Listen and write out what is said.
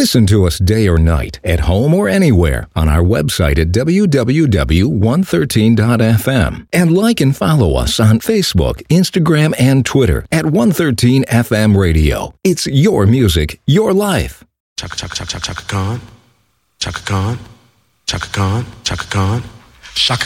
Listen to us day or night, at home or anywhere, on our website at www.113.fm. And like and follow us on Facebook, Instagram, and Twitter at 113 FM Radio. It's your music, your life. Chaka Chaka Chaka Chaka Khan. Chaka Khan. Chaka Khan. Chaka Khan. Chaka